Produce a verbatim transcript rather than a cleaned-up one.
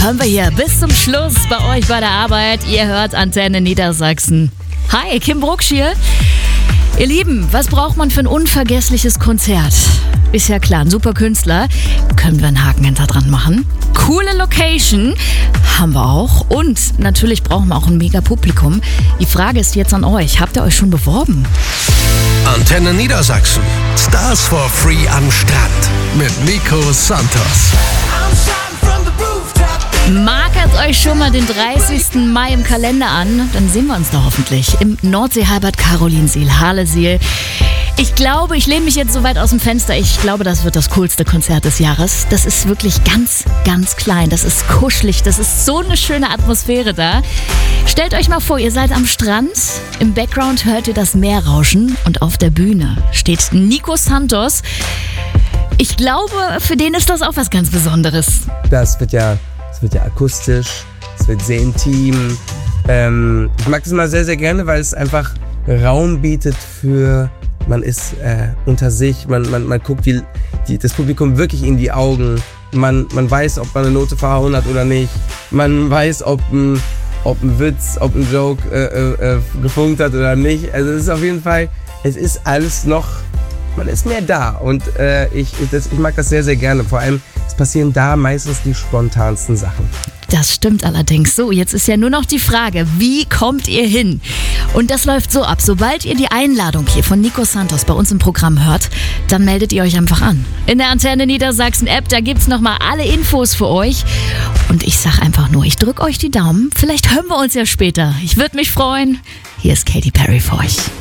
hören wir hier bis zum Schluss bei euch bei der Arbeit. Ihr hört Antenne Niedersachsen. Hi, Kim Brucksch hier. Ihr Lieben, was braucht man für ein unvergessliches Konzert? Ist ja klar, ein super Künstler. Können wir einen Haken hinter dran machen? Coole Location haben wir auch. Und natürlich brauchen wir auch ein mega Publikum. Die Frage ist jetzt an euch. Habt ihr euch schon beworben? Antenne Niedersachsen. Stars for Free am Strand mit Nico Santos. Markert euch schon mal den dreißigsten Mai im Kalender an. Dann sehen wir uns da hoffentlich im Nordsee-Halbert Karolinsiel, Halesiel. Ich glaube, ich lehne mich jetzt so weit aus dem Fenster. Ich glaube, das wird das coolste Konzert des Jahres. Das ist wirklich ganz, ganz klein. Das ist kuschelig. Das ist so eine schöne Atmosphäre da. Stellt euch mal vor, ihr seid am Strand. Im Background hört ihr das Meer rauschen. Und auf der Bühne steht Nico Santos. Ich glaube, für den ist das auch was ganz Besonderes. Das wird ja, das wird ja akustisch. Es wird sehr intim. Ähm, ich mag das mal sehr, sehr gerne, weil es einfach Raum bietet für... Man ist äh, unter sich, man, man, man guckt die, die, das Publikum wirklich in die Augen. Man, man weiß, ob man eine Note verhauen hat oder nicht. Man weiß, ob ein, ob ein Witz, ob ein Joke äh, äh, gefunkt hat oder nicht. Also es ist auf jeden Fall, es ist alles noch, man ist mehr da. Und äh, ich, das, ich mag das sehr, sehr gerne. Vor allem, es passieren da meistens die spontansten Sachen. Das stimmt allerdings. So, jetzt ist ja nur noch die Frage, wie kommt ihr hin? Und das läuft so ab, sobald ihr die Einladung hier von Nico Santos bei uns im Programm hört, dann meldet ihr euch einfach an. In der Antenne Niedersachsen App, da gibt's nochmal alle Infos für euch. Und ich sag einfach nur, ich drück euch die Daumen. Vielleicht hören wir uns ja später. Ich würde mich freuen. Hier ist Katy Perry für euch.